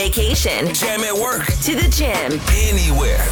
Vacation. Jam at work. To the gym. Anywhere.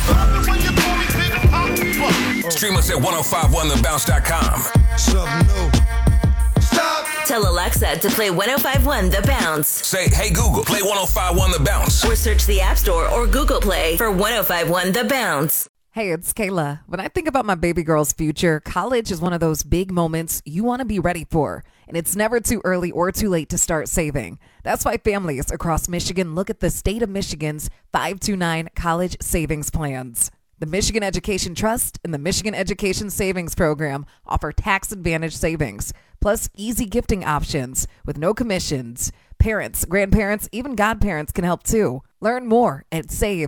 Stream us at 1051thebounce.com. Something new. Stop. Tell Alexa to play 1051 The Bounce. Say, hey Google, play 1051 The Bounce. Or search the App Store or Google Play for 1051 The Bounce. Hey, it's Kayla. When I think about my baby girl's future, college is one of those big moments you want to be ready for. And it's never too early or too late to start saving. That's why families across Michigan look at the state of Michigan's 529 college savings plans. The Michigan Education Trust and the Michigan Education Savings Program offer tax advantage savings, plus easy gifting options with no commissions. Parents, grandparents, even godparents can help too. Learn more at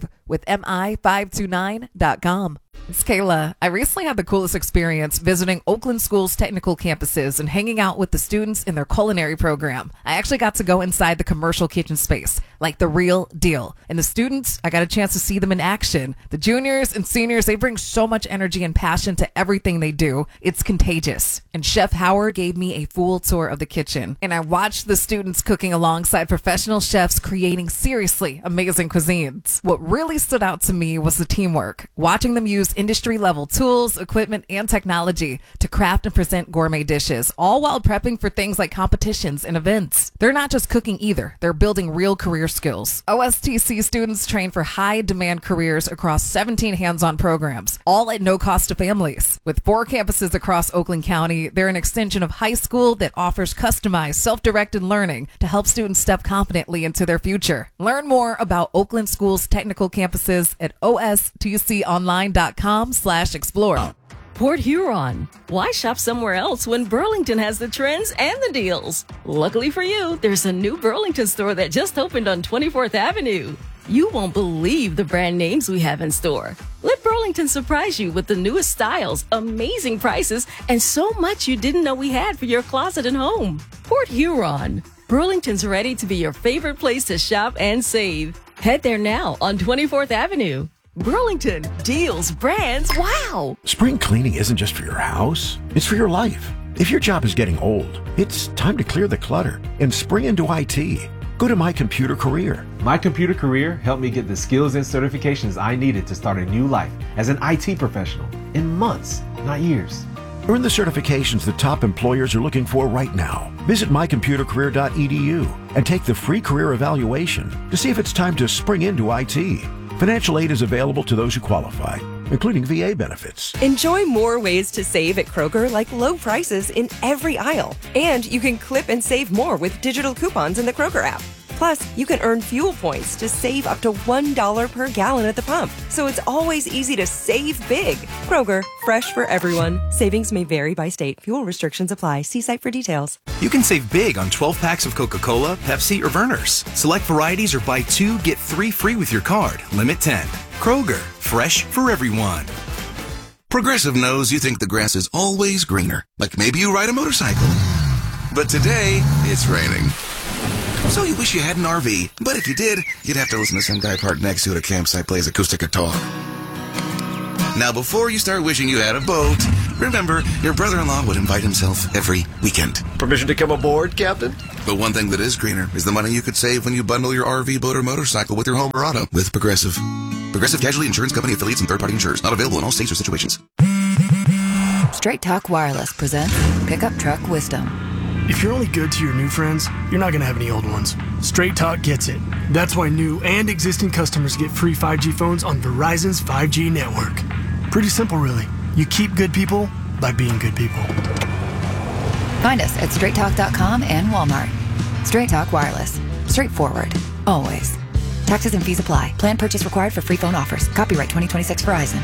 savewithmi529.com. It's Kayla. I recently had the coolest experience visiting Oakland School's technical campuses and hanging out with the students in their culinary program. I actually got to go inside the commercial kitchen space, like the real deal. And the students, I got a chance to see them in action. The juniors and seniors, they bring so much energy and passion to everything they do. It's contagious. And Chef Howard gave me a full tour of the kitchen. And I watched the students cooking alongside professional chefs creating seriously amazing cuisines. What really stood out to me was the teamwork. Watching them use industry-level tools, equipment, and technology to craft and present gourmet dishes, all while prepping for things like competitions and events. They're not just cooking either. They're building real career skills. OSTC students train for high-demand careers across 17 hands-on programs, all at no cost to families. With 4 campuses across Oakland County, they're an extension of high school that offers customized, self-directed learning to help students step confidently into their future. Learn more about Oakland School's technical campuses at ostconline.com/explore. Port Huron. Why shop somewhere else when Burlington has the trends and the deals? Luckily for you, there's a new Burlington store that just opened on 24th Avenue. You won't believe the brand names we have in store. Let Burlington surprise you with the newest styles, amazing prices, and so much you didn't know we had for your closet and home. Port Huron. Burlington's ready to be your favorite place to shop and save. Head there now on 24th Avenue. Burlington, deals, brands, wow! Spring cleaning isn't just for your house, it's for your life. If your job is getting old, it's time to clear the clutter and spring into IT. Go to My Computer Career. My Computer Career helped me get the skills and certifications I needed to start a new life as an IT professional in months, not years. Earn the certifications the top employers are looking for right now. Visit mycomputercareer.edu and take the free career evaluation to see if it's time to spring into IT. Financial aid is available to those who qualify, including VA benefits. Enjoy more ways to save at Kroger, like low prices in every aisle. And you can clip and save more with digital coupons in the Kroger app. Plus, you can earn fuel points to save up to $1 per gallon at the pump. So it's always easy to save big. Kroger, fresh for everyone. Savings may vary by state. Fuel restrictions apply. See site for details. You can save big on 12 packs of Coca-Cola, Pepsi, or Vernors. Select varieties or buy 2, get 3 free with your card. Limit 10. Kroger, fresh for everyone. Progressive knows you think the grass is always greener. Like maybe you ride a motorcycle. But today, it's raining. So you wish you had an RV, but if you did, you'd have to listen to some guy parked next to you at a campsite plays acoustic guitar. Now, before you start wishing you had a boat, remember, your brother-in-law would invite himself every weekend. Permission to come aboard, Captain? But one thing that is greener is the money you could save when you bundle your RV, boat, or motorcycle with your home or auto with Progressive. Progressive Casualty Insurance Company affiliates and third-party insurers. Not available in all states or situations. Straight Talk Wireless presents Pickup Truck Wisdom. If you're only good to your new friends, you're not going to have any old ones. Straight Talk gets it. That's why new and existing customers get free 5G phones on Verizon's 5G network. Pretty simple, really. You keep good people by being good people. Find us at straighttalk.com and Walmart. Straight Talk Wireless. Straightforward. Always. Taxes and fees apply. Plan purchase required for free phone offers. Copyright 2026 Verizon.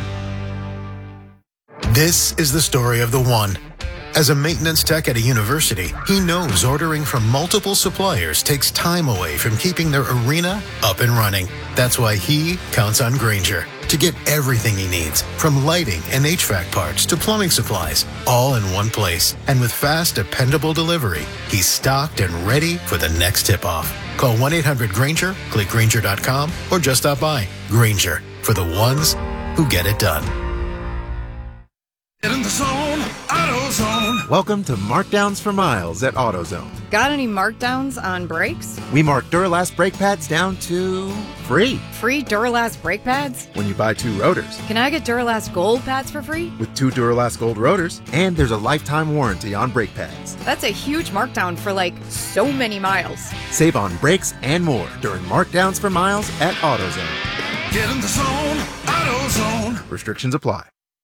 This is the story of the one. As a maintenance tech at a university, he knows ordering from multiple suppliers takes time away from keeping their arena up and running. That's why he counts on Grainger to get everything he needs, from lighting and HVAC parts to plumbing supplies, all in one place. And with fast, dependable delivery, he's stocked and ready for the next tip-off. Call 1-800-GRAINGER, click Grainger.com, or just stop by. Grainger, for the ones who get it done. Get in the zone, AutoZone. Welcome to Markdowns for Miles at AutoZone. Got any markdowns on brakes? We mark Duralast brake pads down to free. Free Duralast brake pads? When you buy 2 rotors. Can I get Duralast Gold pads for free? With 2 Duralast Gold rotors, and there's a lifetime warranty on brake pads. That's a huge markdown for so many miles. Save on brakes and more during Markdowns for Miles at AutoZone. Get in the zone, AutoZone. Restrictions apply.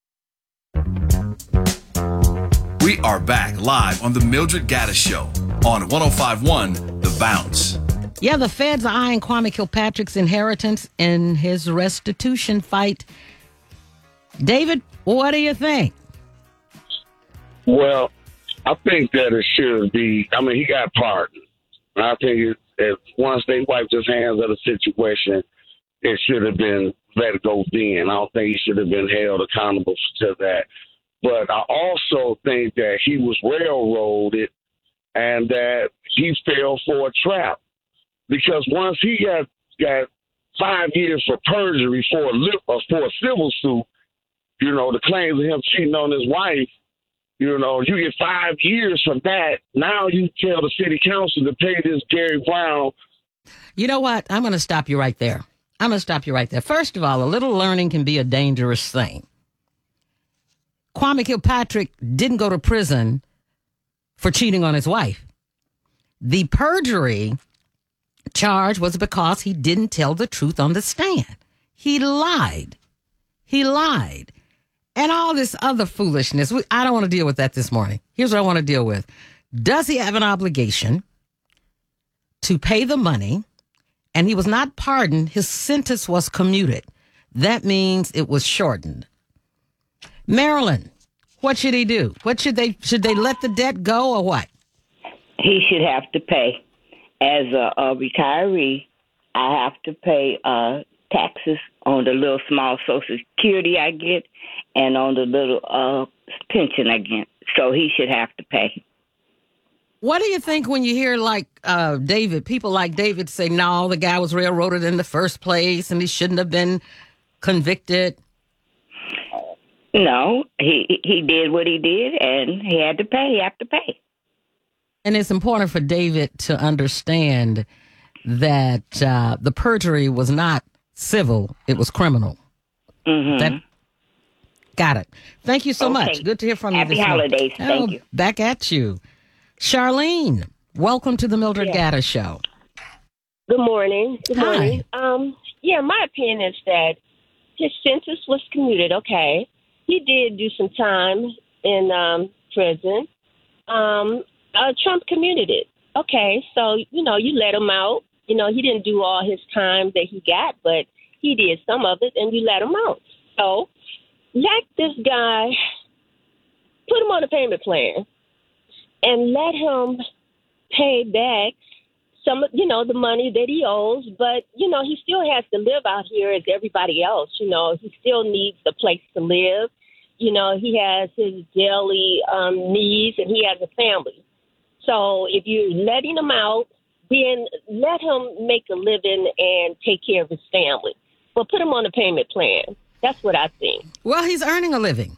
We are back live on the Mildred Gaddis Show on 105.1 The Bounce. Yeah, the feds are eyeing Kwame Kilpatrick's inheritance in his restitution fight. David, what do you think? Well, I think that it should be. I mean, he got pardoned. I think if once they wiped his hands of the situation, it should have been let go then. I don't think he should have been held accountable to that. But I also think that he was railroaded and that he fell for a trap. Because once he got 5 years for perjury for a civil suit, the claims of him cheating on his wife, you get 5 years for that. Now you tell the city council to pay this Gary Brown. You know what? I'm going to stop you right there. First of all, a little learning can be a dangerous thing. Kwame Kilpatrick didn't go to prison for cheating on his wife. The perjury charge was because he didn't tell the truth on the stand. He lied. And all this other foolishness. I don't want to deal with that this morning. Here's what I want to deal with. Does he have an obligation to pay the money? And he was not pardoned. His sentence was commuted. That means it was shortened. Marilyn, what should he do? Should they let the debt go or what? He should have to pay. As a retiree, I have to pay taxes on the little small Social Security I get and on the little pension I get. So he should have to pay. What do you think when you hear people like David say, no, the guy was railroaded in the first place and he shouldn't have been convicted? No, he did what he did, and he had to pay. He had to pay. And it's important for David to understand that the perjury was not civil; it was criminal. Mm-hmm. Got it. Thank you so much. Good to hear from you. Happy holidays. Thank you. Back at you, Charlene. Welcome to the Mildred Gaddis Show. Good morning. Good Hi. morning. My opinion is that his sentence was commuted. Okay. He did do some time in prison. Trump commuted it. Okay, so, you let him out. He didn't do all his time that he got, but he did some of it, and you let him out. So let this guy, put him on a payment plan, and let him pay back some, the money that he owes. But, he still has to live out here as everybody else. He still needs a place to live. He has his daily needs, and he has a family. So if you're letting him out, then let him make a living and take care of his family. But put him on a payment plan. That's what I think. Well, he's earning a living.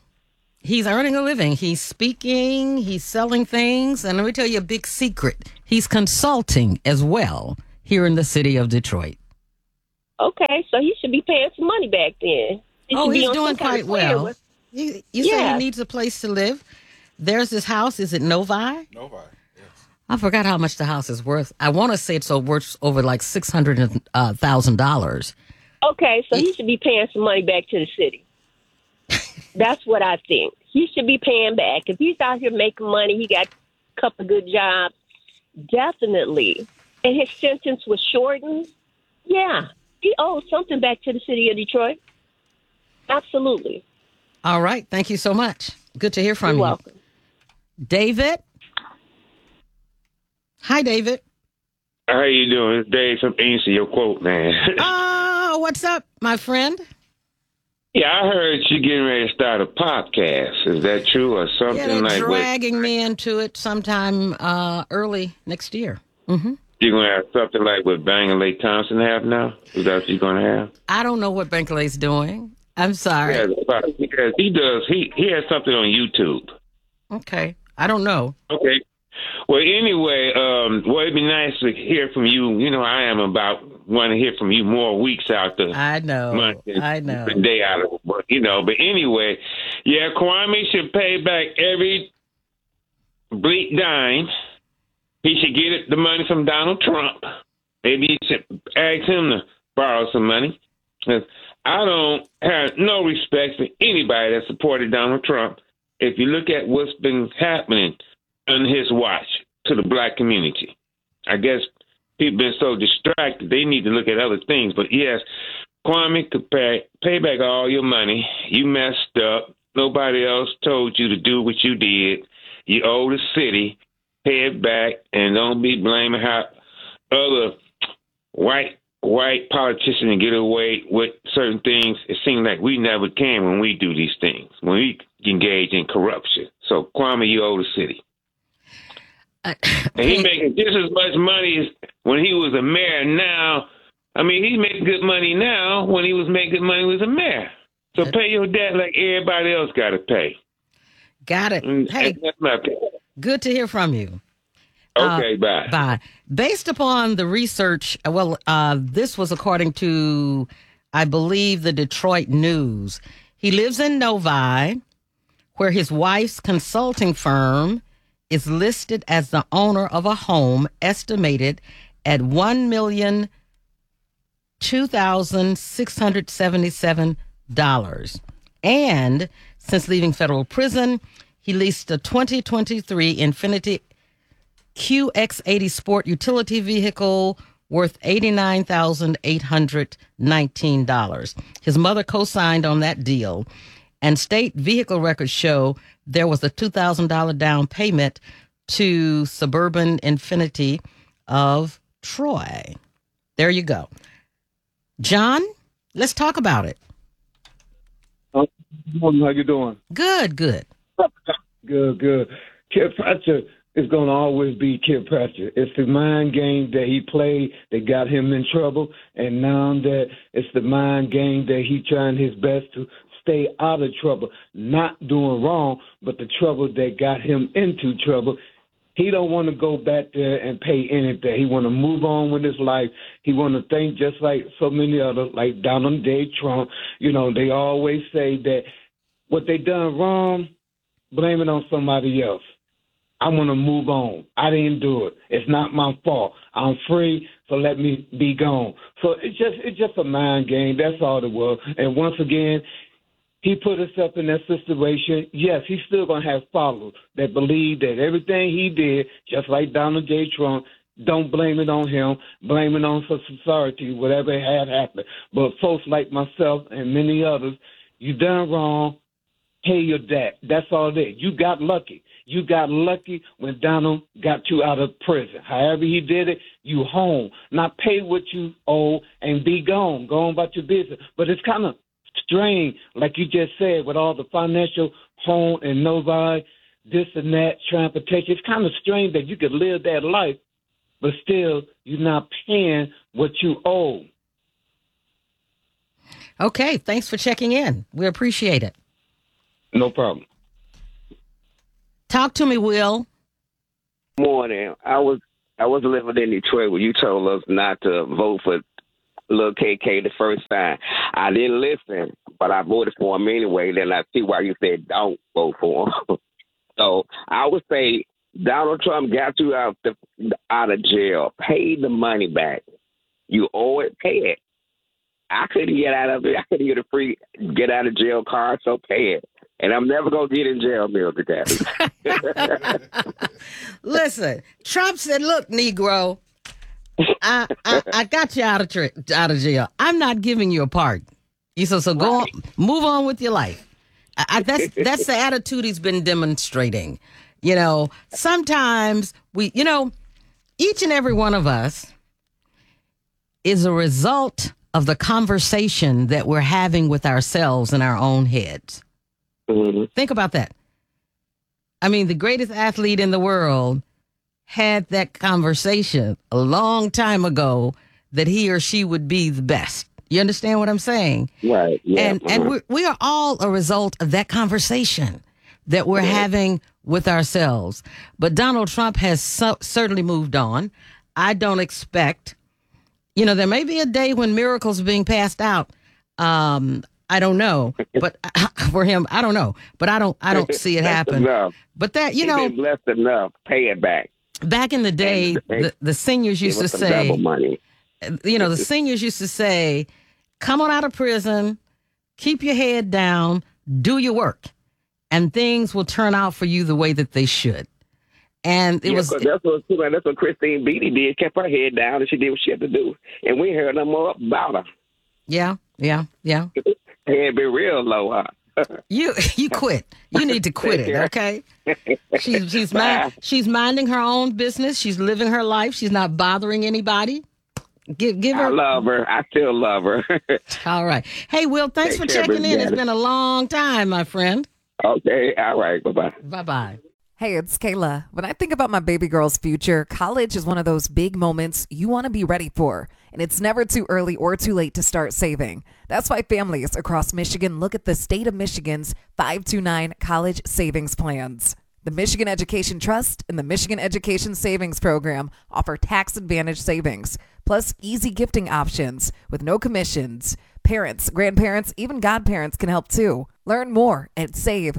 He's speaking, he's selling things. And let me tell you a big secret. He's consulting as well here in the city of Detroit. Okay, so he should be paying some money back then. He's doing quite well. You say he needs a place to live. There's this house. Is it Novi? Novi, yes. I forgot how much the house is worth. I want to say it's worth over like $600,000. Okay, so he should be paying some money back to the city. That's what I think. He should be paying back. If he's out here making money, he got a couple of good jobs, definitely. And his sentence was shortened. Yeah, he owes something back to the city of Detroit. Absolutely. All right. Thank you so much. Good to hear from you. You're welcome. David? Hi, David. How you doing? It's Dave from Ainsley, your quote, man. Oh, what's up, my friend? Yeah, I heard you getting ready to start a podcast. Is that true or something they're like that? dragging me into it sometime early next year. Mm-hmm. You're going to have something like what Bangalore Thompson have now? Is that what you're going to have? I don't know what Bankaley's doing. I'm sorry. Yeah, because he has something on YouTube. Okay. I don't know. Okay. Well, anyway, it'd be nice to hear from you. You know, I am about want to hear from you more weeks out the I know. month than I know. the day out of it. But, but anyway, yeah, Kwame should pay back every bleak dime. He should get the money from Donald Trump. Maybe you should ask him to borrow some money. 'Cause I don't have no respect for anybody that supported Donald Trump. If you look at what's been happening on his watch to the black community, I guess people been so distracted they need to look at other things. But yes, Kwame could pay back all your money. You messed up. Nobody else told you to do what you did. You owe the city. Pay it back, and don't be blaming how other white politicians get away with certain things. It seems like we never can when we do these things, when we engage in corruption. So, Kwame, you owe the city. And he's making just as much money as when he was a mayor now. I mean, he's making good money now when he was making good money when he was a mayor. So pay your debt like everybody else got to pay. Got it. Hey, that's my opinion. Good to hear from you. Okay, bye. Bye. Based upon the research, this was according to, I believe, the Detroit News. He lives in Novi, where his wife's consulting firm is listed as the owner of a home estimated at $1,002,677. And since leaving federal prison, he leased a 2023 Infiniti QX80 Sport utility vehicle worth $89,819. His mother co-signed on that deal, and state vehicle records show there was a $2,000 down payment to Suburban Infiniti of Troy. There you go. John, let's talk about it. How you doing? Good. Good. Kilpatrick is going to always be Kilpatrick. It's the mind game that he played that got him in trouble, and now that it's the mind game that he trying his best to stay out of trouble, not doing wrong, but the trouble that got him into trouble. He don't want to go back there and pay anything. He want to move on with his life. He want to think just like so many others, like Donald J. Trump. You know, they always say that what they done wrong, blame it on somebody else. I want to move on. I didn't do it. It's not my fault. I'm free, so let me be gone. So it's just a mind game. That's all it was. And once again, he put himself in that situation. Yes, he's still going to have followers that believe that everything he did, just like Donald J. Trump, don't blame it on him, blame it on society, whatever had happened. But folks like myself and many others, you done wrong, pay your debt. That's all it is. You got lucky. You got lucky when Donald got you out of prison. However he did it, you home. Not pay what you owe and be gone. Go on about your business. But it's kind of strange, like you just said, with all the financial home and Novi, this and that, transportation. It's kind of strange that you could live that life, but still you're not paying what you owe. Okay, thanks for checking in. We appreciate it. No problem. Talk to me, Will. Morning. I was living in Detroit when you told us not to vote for Lil KK the first time. I didn't listen, but I voted for him anyway. Then I see why you said don't vote for him. So I would say Donald Trump got you out of jail. Pay the money back. You owe it. Pay it. I couldn't get out of it. I couldn't get a free get out of jail card, so pay it. And I'm never going to get in jail, Milton Daddy. Listen, Trump said, look, Negro, I got you out of jail. I'm not giving you a pardon. So go on, move on with your life. That's the attitude he's been demonstrating. You know, sometimes each and every one of us is a result of the conversation that we're having with ourselves in our own heads. Mm-hmm. Think about that. I mean, the greatest athlete in the world had that conversation a long time ago that he or she would be the best. You understand what I'm saying? Right. Yeah. And we are all a result of that conversation that we're having with ourselves. But Donald Trump has certainly moved on. I don't expect, there may be a day when miracles are being passed out. I don't know, but for him, I don't know, but I don't see it happen. Enough. But that, He's been blessed enough. Pay it back. Back in the day, the seniors used to say, double money. The seniors used to say, come on out of prison, keep your head down, do your work, and things will turn out for you the way that they should. And that's what Christine Beatty did, kept her head down, and she did what she had to do. And we heard no more about her. Yeah. Head been real low, huh? You quit. You need to quit it, okay? She's minding her own business. She's living her life. She's not bothering anybody. Give her. I love her. I still love her. All right. Hey, Will, thanks for checking in. It's been a long time, my friend. Okay. All right. Bye-bye. Bye-bye. Hey, it's Kayla. When I think about my baby girl's future, college is one of those big moments you want to be ready for. And it's never too early or too late to start saving. That's why families across Michigan look at the state of Michigan's 529 college savings plans. The Michigan Education Trust and the Michigan Education Savings Program offer tax advantage savings, plus easy gifting options with no commissions. Parents, grandparents, even godparents can help too. Learn more at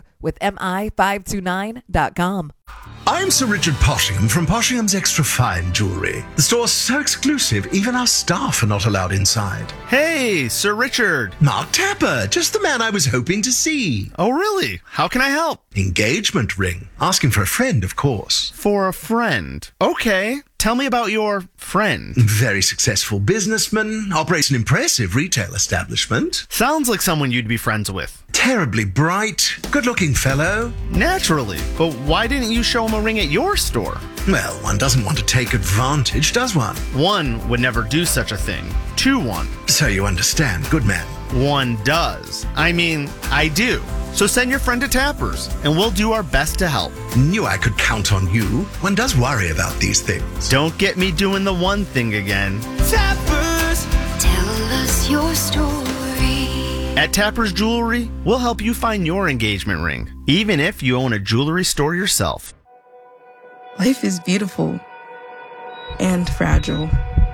savewithmi529.com. I'm Sir Richard Poshingham from Poshingham's Extra Fine Jewelry. The store's so exclusive, even our staff are not allowed inside. Hey, Sir Richard. Mark Tapper, just the man I was hoping to see. Oh, really? How can I help? Engagement ring. Asking for a friend, of course. For a friend? Okay. Tell me about your friend. Very successful businessman, operates an impressive retail establishment. Sounds like someone you'd be friends with. Terribly bright, good-looking fellow. Naturally, but why didn't you show him a ring at your store? Well, one doesn't want to take advantage, does one? One would never do such a thing. 2-1. So you understand, good man. One does. I mean, I do. So send your friend to Tappers, and we'll do our best to help. Knew I could count on you. One does worry about these things. Don't get me doing the one thing again. Tappers! Tell us your story. At Tappers Jewelry, we'll help you find your engagement ring, even if you own a jewelry store yourself. Life is beautiful and fragile.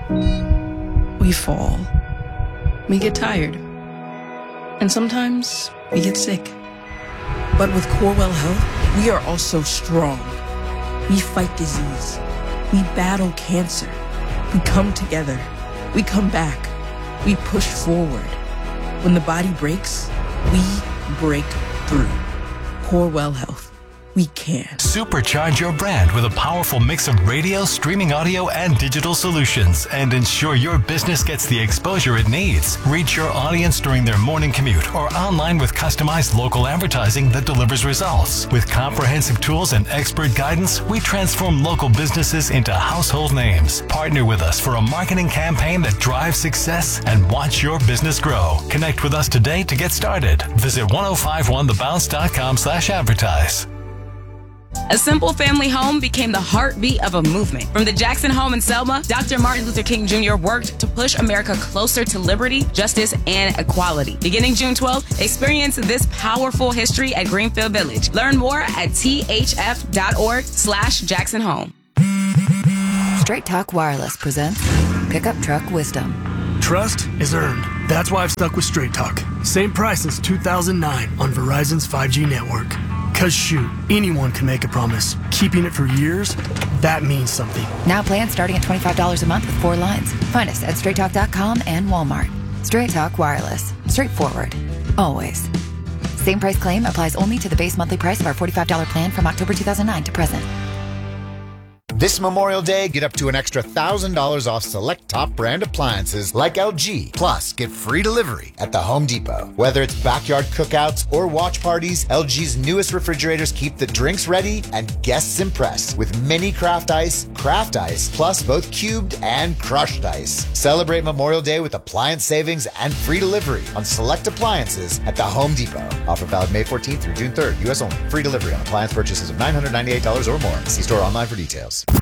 We fall. We get tired. And sometimes we get sick. But with Corewell Health, we are also strong. We fight disease. We battle cancer. We come together. We come back. We push forward. When the body breaks, we break through. Corewell Health. We can. Supercharge your brand with a powerful mix of radio, streaming audio, and digital solutions, and ensure your business gets the exposure it needs. Reach your audience during their morning commute or online with customized local advertising that delivers results. With comprehensive tools and expert guidance, we transform local businesses into household names. Partner with us for a marketing campaign that drives success and watch your business grow. Connect with us today to get started. Visit 1051thebounce.com/advertise. A simple family home became the heartbeat of a movement. From the Jackson home in Selma, Dr. Martin Luther King Jr. worked to push America closer to liberty, justice, and equality. Beginning June 12th, experience this powerful history at Greenfield Village. Learn more at thf.org/Jackson Home. Straight Talk Wireless presents Pickup Truck Wisdom. Trust is earned. That's why I've stuck with Straight Talk. Same price since 2009 on Verizon's 5G network. Cause shoot, anyone can make a promise. Keeping it for years, that means something. Now plans starting at $25 a month with 4 lines. Find us at straighttalk.com and Walmart. Straight Talk Wireless. Straightforward. Always. Same price claim applies only to the base monthly price of our $45 plan from October 2009 to present. This Memorial Day, get up to an extra $1,000 off select top brand appliances like LG. Plus, get free delivery at the Home Depot. Whether it's backyard cookouts or watch parties, LG's newest refrigerators keep the drinks ready and guests impressed with mini craft ice, plus both cubed and crushed ice. Celebrate Memorial Day with appliance savings and free delivery on select appliances at the Home Depot. Offer valid May 14th through June 3rd, U.S. only. Free delivery on appliance purchases of $998 or more. See store online for details.